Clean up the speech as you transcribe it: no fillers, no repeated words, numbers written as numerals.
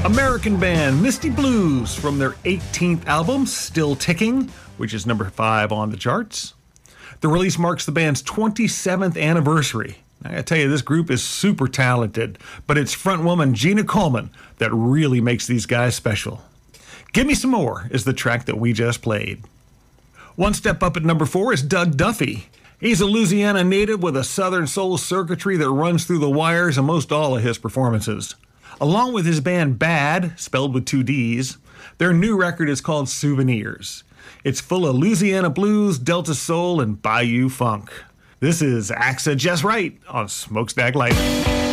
American band Misty Blues from their 18th album, Still Ticking, which is number 5 on the charts. The release marks the band's 27th anniversary. I gotta tell you, this group is super talented, but it's frontwoman Gina Coleman that really makes these guys special. Give Me Some More is the track that we just played. One step up at number 4 is Doug Duffy. He's a Louisiana native with a southern soul circuitry that runs through the wires in most all of his performances. Along with his band Bad, spelled with 2 Ds, their new record is called Souvenirs. It's full of Louisiana blues, Delta soul, and Bayou funk. This is AXA Just Right on Smokestack Life.